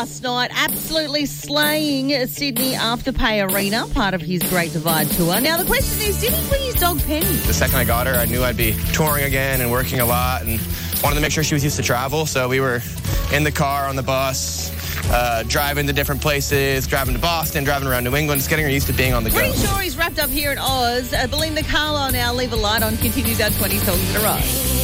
Last night, absolutely slaying Sydney Afterpay Arena, part of his Great Divide tour. Now, the question is, did he bring his dog Penny? The second I got her, I knew I'd be touring again and working a lot and wanted to make sure she was used to travel. So we were in the car, on the bus, driving to different places, driving to Boston, driving around New England, just getting her used to being on the go. Pretty sure he's wrapped up here in Oz. Belinda Carlisle now, leave a light on, continues our 20 songs in a row.